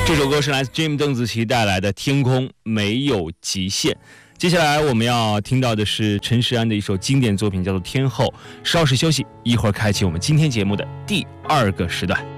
这首歌是来自 Jim 邓紫棋带来的《天空没有极限》。接下来我们要听到的是陈势安的一首经典作品，叫做《天后》。稍事休息，一会儿开启我们今天节目的第2个时段。